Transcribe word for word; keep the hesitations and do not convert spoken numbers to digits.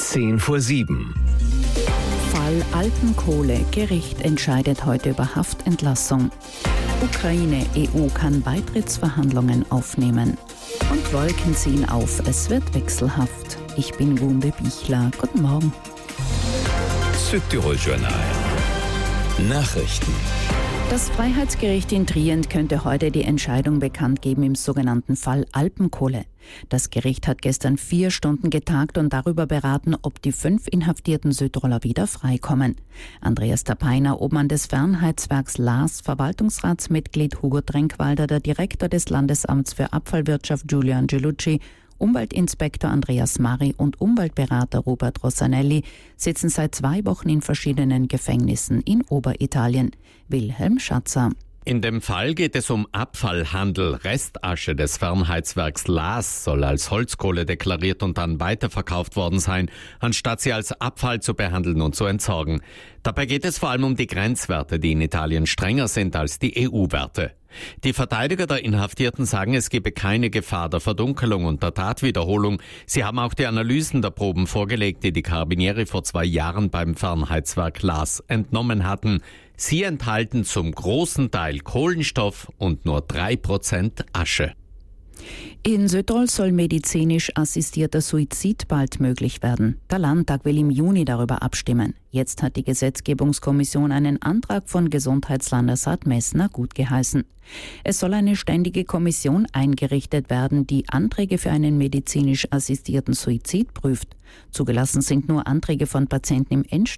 Zehn vor sieben. Fall Alpenkohle. Gericht entscheidet heute über Haftentlassung. Ukraine, E U kann Beitrittsverhandlungen aufnehmen. Und Wolken ziehen auf. Es wird wechselhaft. Ich bin Gunde Bichler. Guten Morgen. Südtirol Journal. Nachrichten. Das Freiheitsgericht in Trient könnte heute die Entscheidung bekannt geben im sogenannten Fall Alpenkohle. Das Gericht hat gestern vier Stunden getagt und darüber beraten, ob die fünf inhaftierten Südtiroler wieder freikommen. Andreas Tapeiner, Obmann des Fernheitswerks L A S, Verwaltungsratsmitglied Hugo Drenkwalder, der Direktor des Landesamts für Abfallwirtschaft Giulia Angelucci, Umweltinspektor Andreas Mari und Umweltberater Robert Rossanelli sitzen seit zwei Wochen in verschiedenen Gefängnissen in Oberitalien. Wilhelm Schatzer. In dem Fall geht es um Abfallhandel. Restasche des Fernheitswerks L A S soll als Holzkohle deklariert und dann weiterverkauft worden sein, anstatt sie als Abfall zu behandeln und zu entsorgen. Dabei geht es vor allem um die Grenzwerte, die in Italien strenger sind als die E U-Werte. Die Verteidiger der Inhaftierten sagen, es gebe keine Gefahr der Verdunkelung und der Tatwiederholung. Sie haben auch die Analysen der Proben vorgelegt, die die Carabinieri vor zwei Jahren beim Fernheitswerk L A S entnommen hatten. Sie enthalten zum großen Teil Kohlenstoff und nur drei Prozent Asche. In Südtirol soll medizinisch assistierter Suizid bald möglich werden. Der Landtag will im Juni darüber abstimmen. Jetzt hat die Gesetzgebungskommission einen Antrag von Gesundheitslandesrat Messner gutgeheißen. Es soll eine ständige Kommission eingerichtet werden, die Anträge für einen medizinisch assistierten Suizid prüft. Zugelassen sind nur Anträge von Patienten im